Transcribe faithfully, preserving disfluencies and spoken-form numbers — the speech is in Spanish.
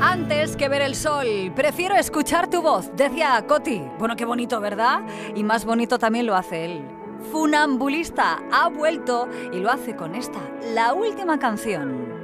Antes que ver el sol, prefiero escuchar tu voz, decía Coti. Bueno, qué bonito, ¿verdad? Y más bonito también lo hace él. Funambulista ha vuelto y lo hace con esta, la última canción.